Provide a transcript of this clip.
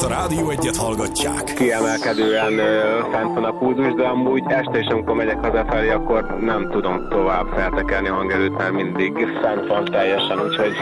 a Rádió Egyet hallgatják. Kiemelkedően fent van a pulzus, de amúgy este is, amikor megyek hazafelé, akkor nem tudom tovább feltekerni a hangerőt, mert mindig fent van teljesen, úgyhogy